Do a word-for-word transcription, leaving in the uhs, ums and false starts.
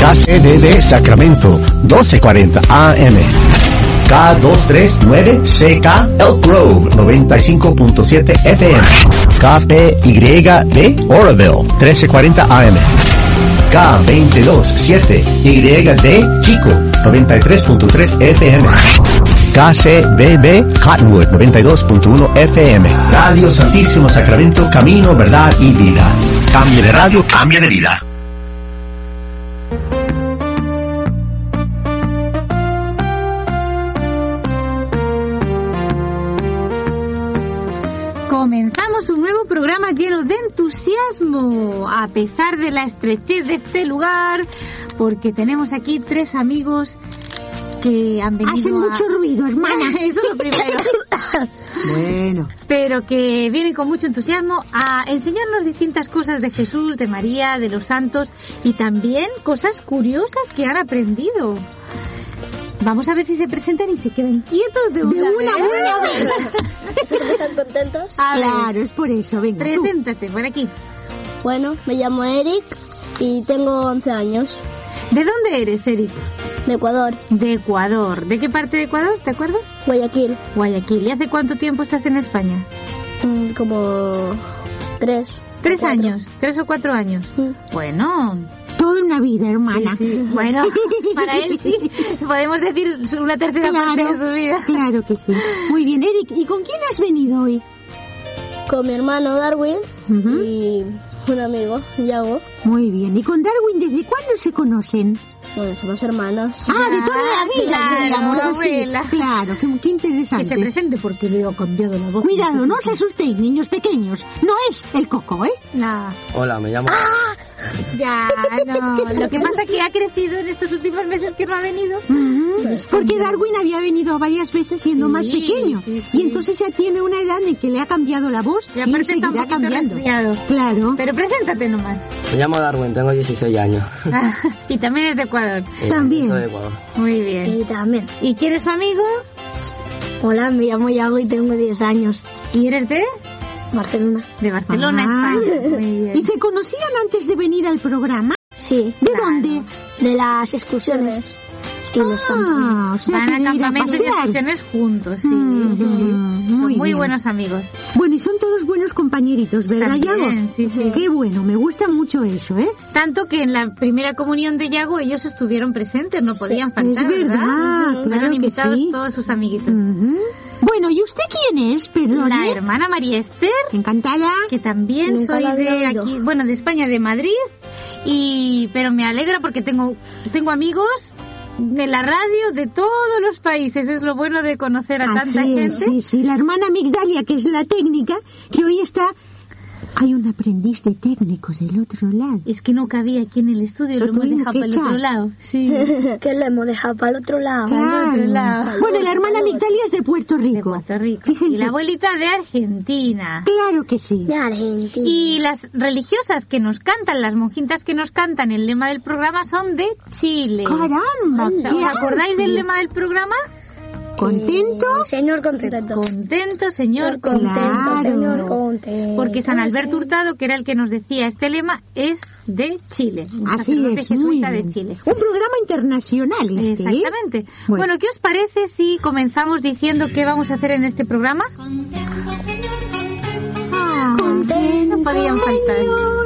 K C D D Sacramento, doce cuarenta A M. K doscientos treinta y nueve C K Elk Grove, noventa y cinco punto siete F M. K P Y D Oroville, trece cuarenta A M. K veintidós siete Y D Chico, noventa y tres punto tres F M. K C B B Cottonwood, noventa y dos punto uno F M. Radio Santísimo Sacramento, camino, verdad y vida. Cambia de radio, cambia de vida. Comenzamos un nuevo programa lleno de entusiasmo, a pesar de la estrechez de este lugar, porque tenemos aquí tres amigos que han venido. Hacen a... mucho ruido, hermana. Eso es lo primero. Bueno. Pero que vienen con mucho entusiasmo a enseñarnos distintas cosas de Jesús, de María, de los santos y también cosas curiosas que han aprendido. Vamos a ver si se presentan y se quedan quietos de una, de una vez. buena vez. ¿Están contentos? A ver, Claro, es por eso, venga. tú. preséntate por aquí. Bueno, me llamo Eric y tengo once años. ¿De dónde eres, Eric? De Ecuador, De Ecuador. ¿De qué parte de Ecuador? ¿Te acuerdas? Guayaquil. Guayaquil. ¿Y hace cuánto tiempo estás en España? Mm, como tres. Tres cuatro. años, tres o cuatro años. Mm. Bueno, Toda una vida, hermana. sí, sí. Bueno, para él sí, podemos decir una tercera parte de su vida. Claro que sí. Muy bien, Eric, ¿y con quién has venido hoy? Con mi hermano Darwin Ujú. y un amigo, Yago. Muy bien, ¿y con Darwin desde cuándo se conocen? Bueno, somos hermanos. Ah, de toda la vida, claro, digamos así. abuela. Claro, qué, qué Que interesante. se presente porque le he cambiado la voz. Cuidado, no os asustéis, niños pequeños. No es el coco, ¿eh? Nada. Hola, me llamo... Ya, no. Lo que pasa es que ha crecido en estos últimos meses que no ha venido. Ujú. Porque Darwin había venido varias veces siendo Sí, más pequeño. sí, sí. Y entonces ya tiene una edad en que le ha cambiado la voz Y y, aparte le está un seguirá poquito cambiando. resfriado. Claro. Pero preséntate nomás. Me llamo Darwin, tengo dieciséis años. Y también es de Ecuador. Eh, También. Soy de Ecuador. Muy bien. Y también. ¿Y quién es su amigo? Hola, me llamo Yago y tengo diez años. ¿Y eres de? Barcelona. De Barcelona, Ah. España. Muy bien. ¿Y se conocían antes de venir al programa? Sí. ¿De Claro. dónde? De las excursiones. Que nos Ah, o sea, Van que a de ir a campamentos y pasear. excursiones juntos, sí. Mm, sí. mm, Son muy muy bien. buenos amigos. Bueno, y son todos buenos compañeritos, ¿verdad, También, Yago? sí, sí. Qué bueno, me gusta mucho eso, ¿eh? Tanto que en la primera comunión de Yago ellos estuvieron presentes, no podían faltar, es verdad, Ujú. claro Fueron que invitados sí. todos sus amiguitos. Ujú. Bueno, ¿y usted quién es? Perdón. La hermana María Esther, Encantada. que también Nunca soy la había de oído. aquí, bueno, de España, de Madrid, y pero me alegra porque tengo tengo amigos de la radio de todos los países. Es lo bueno de conocer a tanta Así es, gente. sí, sí. La hermana Migdalia, que es la técnica, que hoy está... Hay un aprendiz de técnicos del otro lado. Es que no cabía aquí en el estudio, Lo lo, hemos tuvimos dejado que para el echar. otro lado. Sí. Que lo hemos dejado para el otro lado. Para el otro lado. Bueno, la hermana Migdalia es de Puerto De Rico. Puerto Rico. Fíjense. Y la abuelita de Argentina. Claro que sí. De Argentina. Y las religiosas que nos cantan, las monjitas que nos cantan el lema del programa son de Chile. Caramba, ¿Os qué acordáis del amplio. lema del programa? ¿Contento? Eh, señor contento. Contento, señor, contento. Claro. Señor contento. Porque San Alberto Hurtado, que era el que nos decía este lema, es de Chile. Un Así sacerdote es, muy jesuita bien. de Chile. Un programa internacional este, ¿eh? Exactamente. Bueno. Bueno, ¿qué os parece si comenzamos diciendo qué vamos a hacer en este programa? Ah, Contento, no podían faltar. Señor,